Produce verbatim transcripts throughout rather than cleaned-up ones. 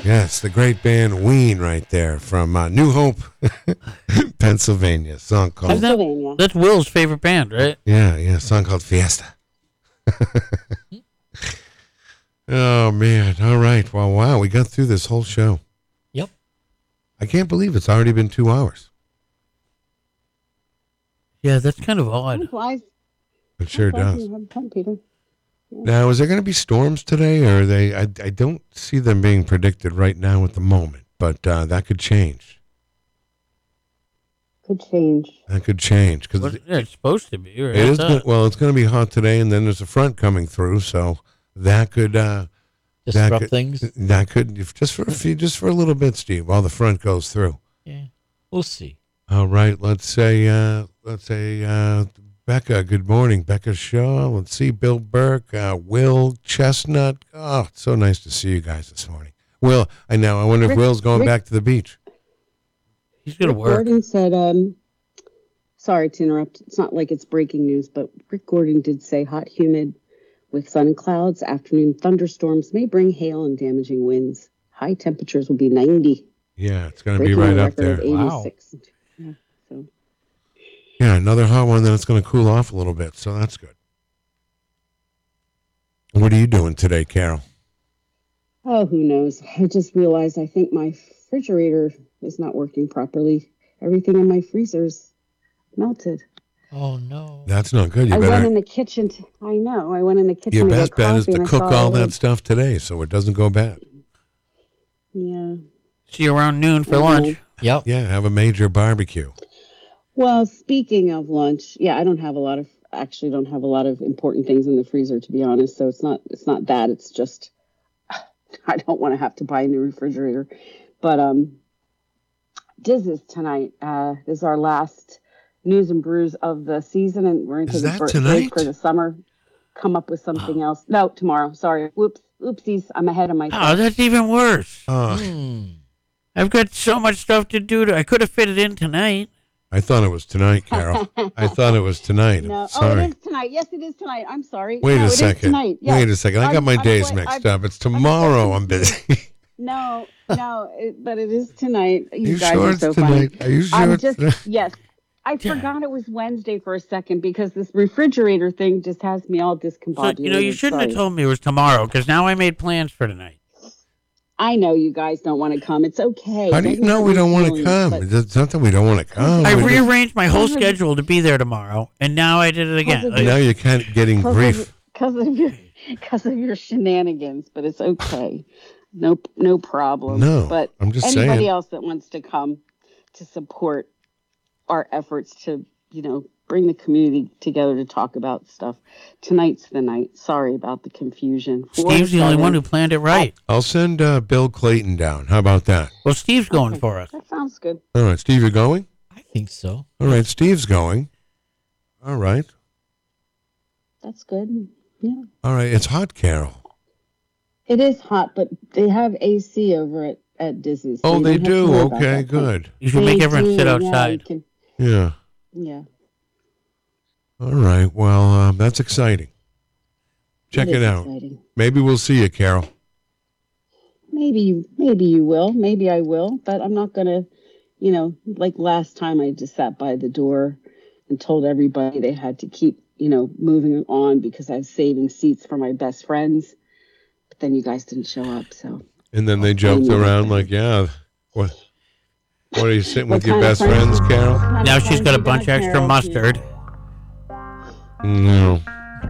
Yes, the great band Ween right there from uh, New Hope, Pennsylvania. A song called Pennsylvania. That's Will's favorite band, right? Yeah, yeah, a song called Fiesta. Oh, man. All right. Well, wow, we got through this whole show. Yep. I can't believe it's already been two hours. Yeah, that's kind of odd. Time flies. It sure Time flies does. when you have fun, Peter. Yeah. Now, is there going to be storms today, or are they? I, I don't see them being predicted right now at the moment, but uh, that could change. Could change. That could change because What- it, yeah, it's supposed to be. Right? it is. That's Gonna, it. well, it's going to be hot today, and then there's a front coming through, so that could uh, Disrupt that could, things. That could if- just for a few, just for a little bit, Steve, while the front goes through. Yeah, we'll see. All right, let's say, uh, let's say, uh, Becca. Good morning, Becca Shaw. Let's see, Bill Burke, uh, Will Chestnut. Oh, it's so nice to see you guys this morning. Will, I know. I wonder if Rick- Will's going Rick- back to the beach. He's going to Rick work. Gordon said, um, sorry to interrupt. It's not like it's breaking news, but Rick Gordon did say hot, humid with sun and clouds. Afternoon thunderstorms may bring hail and damaging winds. High temperatures will be ninety. Yeah, it's going to be breaking right a up record there. of eighty-six. Yeah, so. Yeah, another hot one. Then it's going to cool off a little bit, so that's good. What are you doing today, Carol? Oh, who knows? I just realized I think my refrigerator is not working properly. Everything in my freezer's melted. Oh no. That's not good. You I went in better. the kitchen. To, I know. I went in the kitchen. Your to best get bet is coffee to and I cook saw all it that was- stuff today, so it doesn't go bad. Yeah. See you around noon for Mhm. lunch. Yep. Yeah, have a major barbecue. Well, speaking of lunch, yeah, I don't have a lot of actually don't have a lot of important things in the freezer, to be honest. So it's not it's not that. It's just I don't want to have to buy a new refrigerator. But um, Diz is tonight. Uh, this is our last news and brews of the season, and we're into Is the that break tonight? for the summer. Come up with something else. No, tomorrow. Sorry. Whoops. Oopsies. I'm ahead of myself. Oh, that's even worse. Oh, Hmm. I've got so much stuff to do. To, I could have fit it in tonight. I thought it was tonight, Carol. I thought it was tonight. No. I'm sorry. Oh, it is tonight. Yes, it is tonight. I'm sorry. Wait no, a it is second. tonight. Yes. Wait a second. I got I'm- my I'm days quite- mixed I'm- up. It's tomorrow. I'm busy. No, no, it, but it is tonight. You, you guys sure are it's so tonight? funny. Are you sure I'm it's just tonight? yes. I forgot it was Wednesday for a second because this refrigerator thing just has me all So, discombobulated. you know, you shouldn't have Sorry. told me it was tomorrow because now I made plans for tonight. I know you guys don't want to come. It's okay. How do you Don't know hurt we my don't want to feelings, come? but It's not that we don't want to come. I We just- rearranged my whole Because of- schedule to be there tomorrow, and now I did it again. Because of Like, now you're kind of getting brief. Because of your because of your shenanigans, but it's okay. No, no problem. No, but I'm just anybody saying. else that wants to come to support our efforts to, you know, bring the community together to talk about stuff. Tonight's the night. Sorry about the confusion. Four Steve's to the only seven. one who planned it right. I'll send uh, Bill Clayton down. How about that? Well, Steve's going Okay. for us. That sounds good. All right, Steve, you're going? I think so. All right, Steve's going. All right. That's good. Yeah. All right, it's hot, Carol. It is hot, but they have A C over at, at Disney's. so Oh, you they don't have to do? worry about Okay, that. good. You should They make everyone do, sit yeah, outside. you can- Yeah. yeah. All right, well, uh, that's exciting. Check it, is out. exciting. Maybe we'll see you, Carol. Maybe you, maybe you will. Maybe I will, but I'm not gonna, you know, like last time I just sat by the door and told everybody they had to keep, you know, moving on because I was saving seats for my best friends. But then you guys didn't show up, so. And then they joked I know. around like, yeah, what, what are you sitting What with your kind of best friends- friends, Carol? what kind of Now she's friends got a you bunch extra Carol? mustard. No.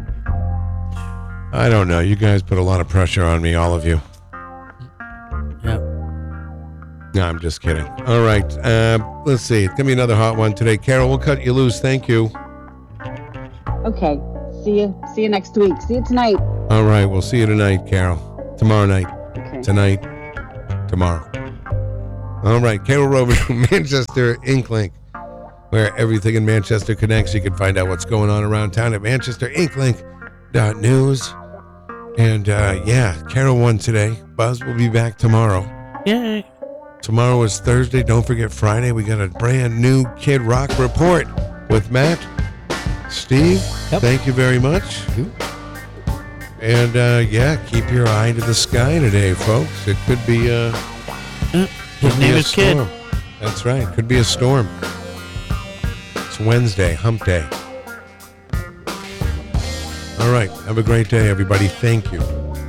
I don't know. You guys put a lot of pressure on me, all of you. Yep. No, I'm just kidding. All right. Uh, let's see. Give me another hot one today. Carol, we'll cut you loose. Thank you. Okay. See you. See you next week. See you tonight. All right. We'll see you tonight, Carol. Tomorrow night. Okay. Tonight. Tomorrow. All right. Carol Rover from Manchester Inklink, where everything in Manchester connects. You can find out what's going on around town at manchester inklink dot news. And uh, yeah, Carol won today. Buzz will be back tomorrow. Yay. Tomorrow is Thursday. Don't forget Friday. We got a brand new Kid Rock report with Matt. Steve, Yep. thank you very much. And uh, yeah, keep your eye to the sky today, folks. It could be uh, His could be name a is Kid. storm. That's right. Could be a storm. It's Wednesday, hump day. All right. Have a great day, everybody. Thank you.